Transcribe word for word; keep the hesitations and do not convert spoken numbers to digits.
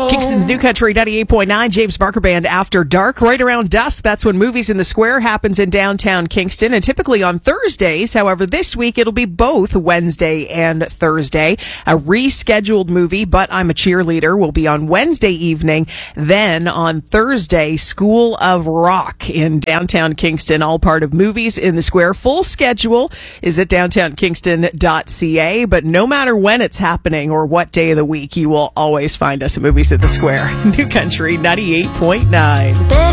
Kingston's New Country ninety-eight point nine, James Barker Band After Dark. Right around dusk, that's when Movies in the Square happens in downtown Kingston, and typically on Thursdays. However, this week it'll be both Wednesday and Thursday. A rescheduled movie, But I'm a Cheerleader, will be on Wednesday evening. Then on Thursday, School of Rock in downtown Kingston, all part of Movies in the Square. Full schedule is at downtown kingston dot c a, but no matter when it's happening or what day of the week, you will always find us at Movies in the Square. New Country ninety-eight point nine.